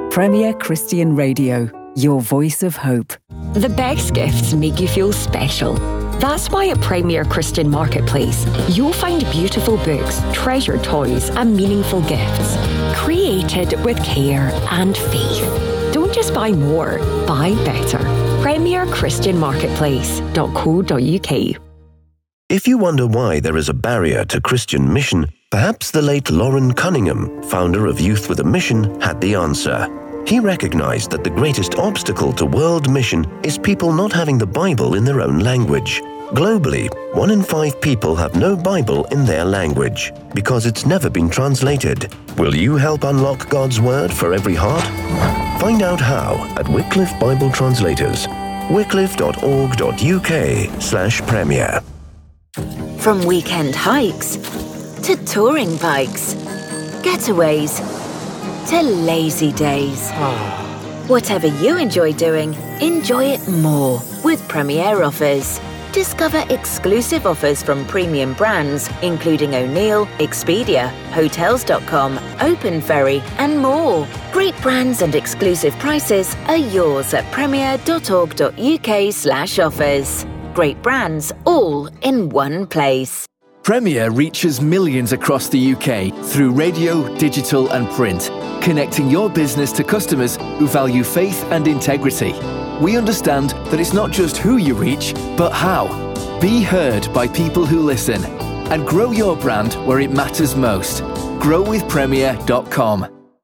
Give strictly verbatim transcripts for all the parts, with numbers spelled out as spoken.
Premier Christian Radio, your voice of hope. The best gifts make you feel special. That's why at Premier Christian Marketplace, you'll find beautiful books, treasured toys, and meaningful gifts, created with care and faith. Don't just buy more, buy better. premier christian marketplace dot co dot uk. If you wonder why there is a barrier to Christian mission, perhaps the late Lauren Cunningham, founder of Youth with a Mission, had the answer. He recognized that the greatest obstacle to world mission is people not having the Bible in their own language. Globally, one in five people have no Bible in their language because it's never been translated. Will you help unlock God's Word for every heart? Find out how at Wycliffe Bible Translators, wycliffe dot org dot uk slash premier. From weekend hikes to touring bikes, getaways to lazy days. Whatever you enjoy doing, enjoy it more with Premier Offers. Discover exclusive offers from premium brands, including O'Neill, Expedia, Hotels dot com, Open Ferry, and more. Great brands and exclusive prices are yours at premier dot org dot uk slash offers. Great brands, all in one place. Premier reaches millions across the U K through radio, digital and print, connecting your business to customers who value faith and integrity. We understand that it's not just who you reach, but how. Be heard by people who listen and grow your brand where it matters most. grow with premier dot com.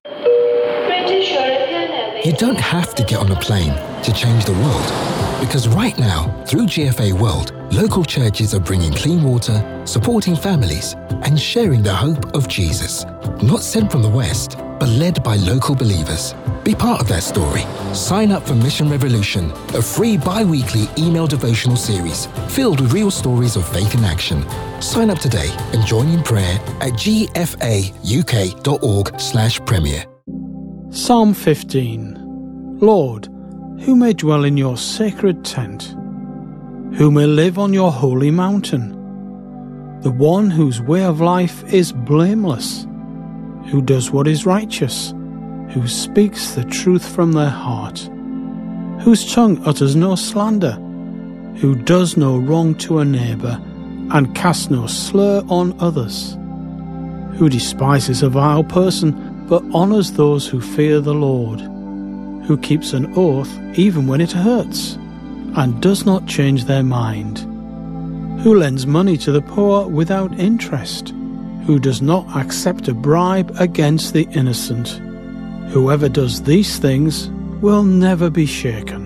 You don't have to get on a plane to change the world, because right now, through G F A World, local churches are bringing clean water, supporting families, and sharing the hope of Jesus. Not sent from the West, but led by local believers. Be part of that story. Sign up for Mission Revolution, a free bi-weekly email devotional series filled with real stories of faith in action. Sign up today and join in prayer at g f a u k dot org slash premier. Psalm fifteen. Lord, who may dwell in your sacred tent? Who may live on your holy mountain? The one whose way of life is blameless, who does what is righteous, who speaks the truth from their heart, whose tongue utters no slander, who does no wrong to a neighbour, and casts no slur on others, who despises a vile person, but honours those who fear the Lord, who keeps an oath even when it hurts, and does not change their mind, who lends money to the poor without interest, who does not accept a bribe against the innocent. Whoever does these things will never be shaken.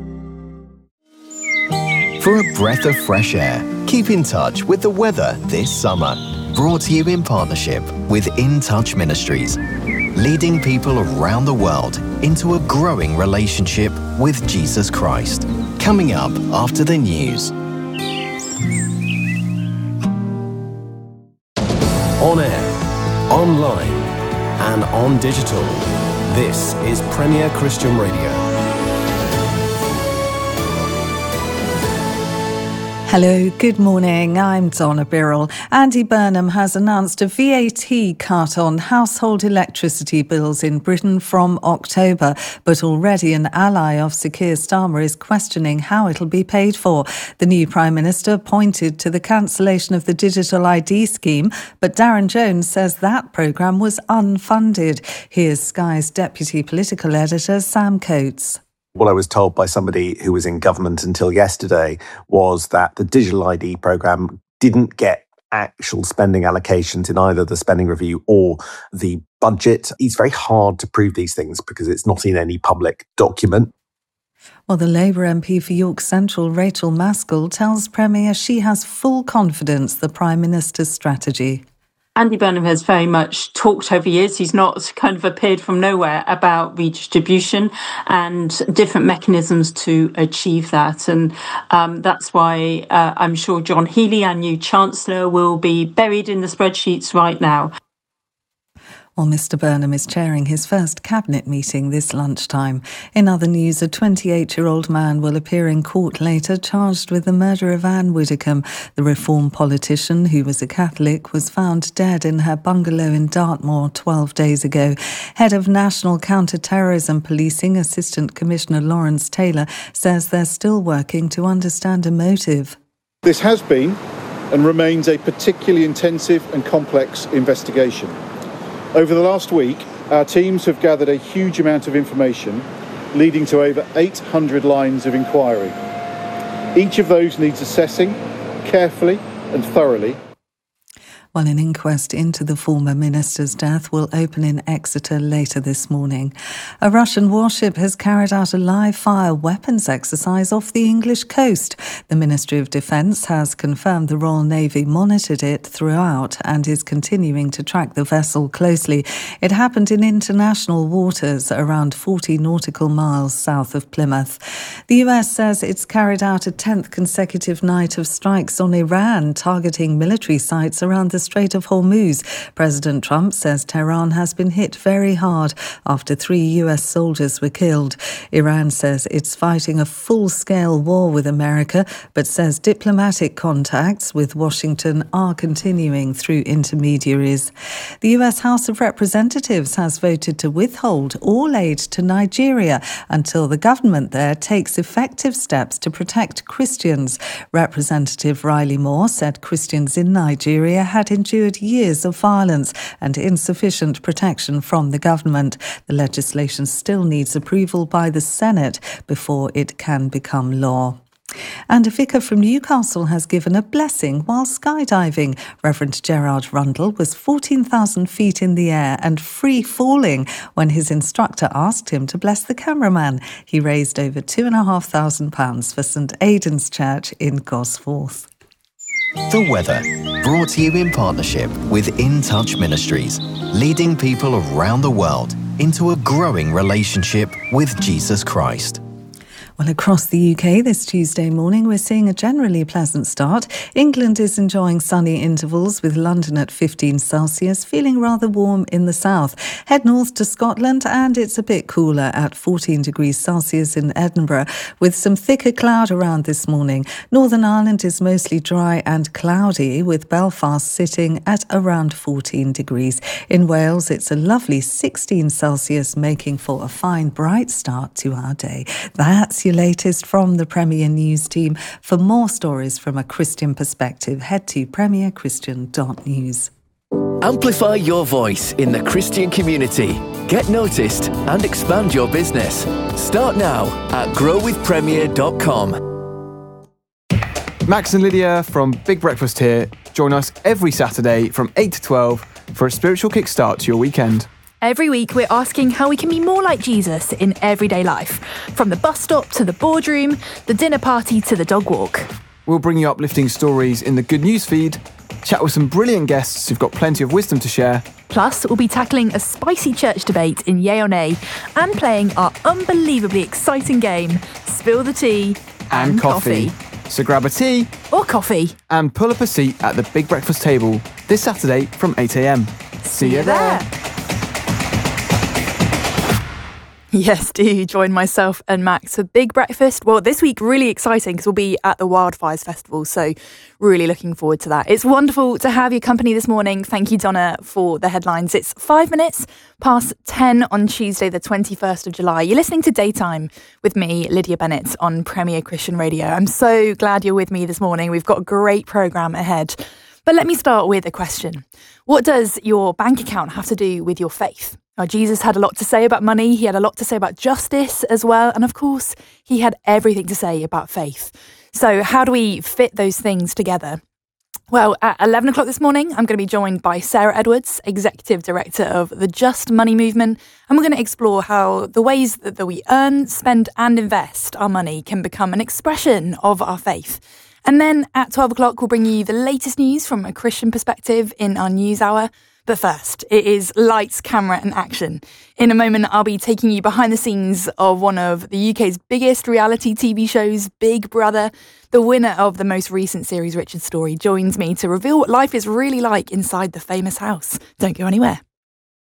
For a breath of fresh air, keep in touch with the weather this summer. Brought to you in partnership with In Touch Ministries, leading people around the world into a growing relationship with Jesus Christ. Coming up after the news. On air, online, and on digital. This is Premier Christian Radio. Hello, good morning. I'm Donna Birrell. Andy Burnham has announced a V A T cut on household electricity bills in Britain from October, but already an ally of Sir Keir Starmer is questioning how it'll be paid for. The new Prime Minister pointed to the cancellation of the digital I D scheme, but Darren Jones says that programme was unfunded. Here's Sky's Deputy Political Editor, Sam Coates. What I was told by somebody who was in government until yesterday was that the digital I D programme didn't get actual spending allocations in either the spending review or the budget. It's very hard to prove these things because it's not in any public document. Well, the Labour M P for York Central, Rachel Maskell, tells Premier she has full confidence the Prime Minister's strategy. Andy Burnham has very much talked over years. He's not kind of appeared from nowhere about redistribution and different mechanisms to achieve that. And um, that's why uh, I'm sure John Healey, our new Chancellor, will be buried in the spreadsheets right now. While Mr Burnham is chairing his first cabinet meeting this lunchtime. In other news, a twenty-eight-year-old man will appear in court later charged with the murder of Anne Widdecombe. The Reform politician, who was a Catholic, was found dead in her bungalow in Dartmoor twelve days ago. Head of National Counter-Terrorism Policing, Assistant Commissioner Lawrence Taylor, says they're still working to understand a motive. This has been and remains a particularly intensive and complex investigation. Over the last week, our teams have gathered a huge amount of information, leading to over eight hundred lines of inquiry. Each of those needs assessing carefully and thoroughly. Well, an inquest into the former minister's death will open in Exeter later this morning. A Russian warship has carried out a live-fire weapons exercise off the English coast. The Ministry of Defence has confirmed the Royal Navy monitored it throughout and is continuing to track the vessel closely. It happened in international waters around forty nautical miles south of Plymouth. The U S says it's carried out a tenth consecutive night of strikes on Iran, targeting military sites around the Strait of Hormuz. President Trump says Tehran has been hit very hard after three U S soldiers were killed. Iran says it's fighting a full-scale war with America, but says diplomatic contacts with Washington are continuing through intermediaries. The U S House of Representatives has voted to withhold all aid to Nigeria until the government there takes effective steps to protect Christians. Representative Riley Moore said Christians in Nigeria had endured years of violence and insufficient protection from the government. The legislation still needs approval by the Senate before it can become law. And a vicar from Newcastle has given a blessing while skydiving. Reverend Gerard Rundle was fourteen thousand feet in the air and free falling when his instructor asked him to bless the cameraman. He raised over two and a half thousand pounds for St Aidan's Church in Gosforth. The weather, brought to you in partnership with In Touch Ministries, leading people around the world into a growing relationship with Jesus Christ. Well, across the U K this Tuesday morning, we're seeing a generally pleasant start. England is enjoying sunny intervals with London at fifteen Celsius, feeling rather warm in the south. Head north to Scotland and it's a bit cooler at fourteen degrees Celsius in Edinburgh, with some thicker cloud around this morning. Northern Ireland is mostly dry and cloudy, with Belfast sitting at around fourteen degrees. In Wales, it's a lovely sixteen Celsius, making for a fine, bright start to our day. That's your latest from the Premier News team. For more stories from a Christian perspective, head to premier christian dot news. Amplify your voice in the Christian community. Get noticed and expand your business. Start now at grow with premier dot com. Max and Lydia from Big Breakfast here. Join us every Saturday from eight to twelve for a spiritual kickstart to your weekend. Every week, we're asking how we can be more like Jesus in everyday life. From the bus stop to the boardroom, the dinner party to the dog walk. We'll bring you uplifting stories in the Good News feed, chat with some brilliant guests who've got plenty of wisdom to share. Plus, we'll be tackling a spicy church debate in Yay or Nay and playing our unbelievably exciting game, Spill the Tea and, and coffee. coffee. So grab a tea or coffee and pull up a seat at the Big Breakfast table this Saturday from eight a.m. See, See you there. there. Yes, do join myself and Max for Big Breakfast. Well, this week, really exciting because we'll be at the Wildfires Festival, so really looking forward to that. It's wonderful to have your company this morning. Thank you, Donna, for the headlines. It's five minutes past ten on Tuesday, the twenty-first of July. You're listening to Daytime with me, Lydia Bennett, on Premier Christian Radio. I'm so glad you're with me this morning. We've got a great programme ahead. But let me start with a question. What does your bank account have to do with your faith? Now, Jesus had a lot to say about money. He had a lot to say about justice as well. And of course, he had everything to say about faith. So how do we fit those things together? Well, at eleven o'clock this morning, I'm going to be joined by Sarah Edwards, Executive Director of the Just Money Movement. And we're going to explore how the ways that, that we earn, spend and invest our money can become an expression of our faith. And then at twelve o'clock, we'll bring you the latest news from a Christian perspective in our news hour. But first, it is lights, camera and action. In a moment, I'll be taking you behind the scenes of one of the U K's biggest reality T V shows, Big Brother. The winner of the most recent series, Richard Story, joins me to reveal what life is really like inside the famous house. Don't go anywhere.